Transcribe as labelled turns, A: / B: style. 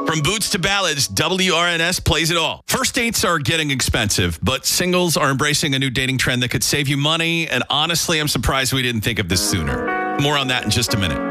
A: From boots to ballads, WRNS plays it all. First dates are getting expensive, but singles are embracing a new dating trend that could save you money. And honestly, I'm surprised we didn't think of this sooner. More on that in just a minute.